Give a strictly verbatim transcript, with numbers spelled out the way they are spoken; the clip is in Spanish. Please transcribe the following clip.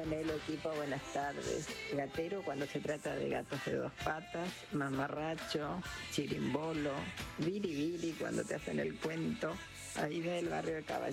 Nelo, equipo, buenas tardes. Gatero cuando se trata de gatos de dos patas, mamarracho, chirimbolo, biribiri cuando te hacen el cuento. Ahí del barrio de Caballero.